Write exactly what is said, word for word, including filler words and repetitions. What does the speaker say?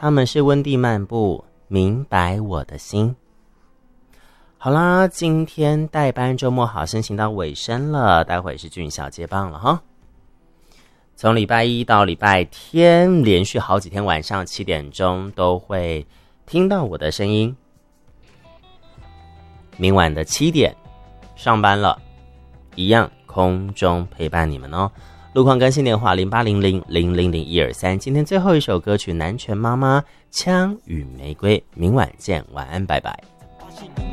他们是温蒂漫步，明白我的心。好啦，今天代班周末好，先行到尾声了，待会是俊小接棒了哈。从礼拜一到礼拜天，连续好几天晚上七点钟都会听到我的声音。明晚的七点上班了，一样空中陪伴你们哦。路况更新电话零八零零零零零一二三。今天最后一首歌曲《南拳妈妈枪与玫瑰》，明晚见，晚安，拜拜。